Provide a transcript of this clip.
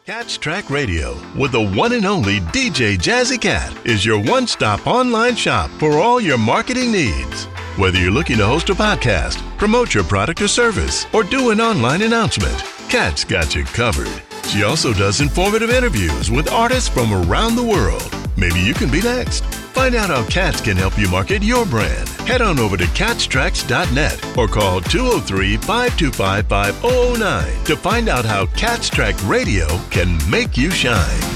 Cats Track Radio with the one and only DJ Jazzy Cat is your one-stop online shop for all your marketing needs. Whether you're looking to host a podcast, promote your product or service, or do an online announcement, Cat's got you covered. She also does informative interviews with artists from around the world. Maybe you can be next. Find out how Cats can help you market your brand. Head on over to catstracks.net or call 203-525-5009 to find out how Cats Track Radio can make you shine.